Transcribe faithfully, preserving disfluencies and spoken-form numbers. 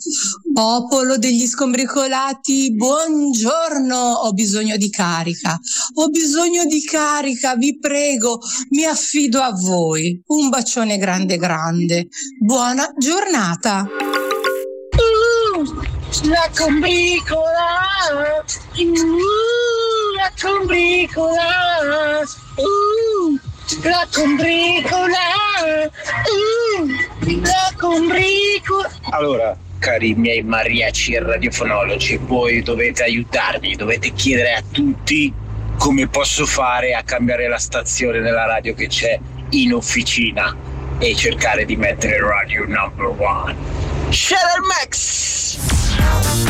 Popolo degli scombricolati, buongiorno, ho bisogno di carica, ho bisogno di carica, vi prego, mi affido a voi. Un bacione grande grande, buona giornata. Uh, la combricola, uh, la combricola, uh, la combricola, uh, la combricola. Allora, cari miei mariachi e radiofonologi, voi dovete aiutarmi, dovete chiedere a tutti come posso fare a cambiare la stazione della radio che c'è in officina e cercare di mettere radio number one. Shadow Max!